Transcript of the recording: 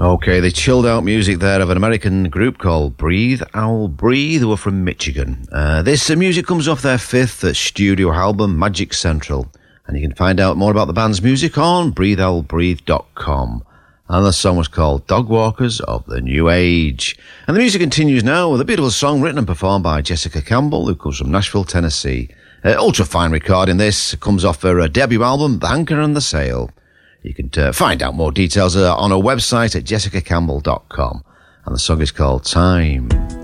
Okay, the chilled out music there of an American group called Breathe Owl Breathe, who are from Michigan. This music comes off their fifth studio album, Magic Central, and you can find out more about the band's music on breatheowlbreathe.com. And the song was called Dog Walkers of the New Age. And the music continues now with a beautiful song written and performed by Jessica Campbell, who comes from Nashville, Tennessee. Ultra fine recording this, comes off her debut album, The Anchor and the Sail. You can find out more details on her website at jessicacampbell.com. And the song is called Time.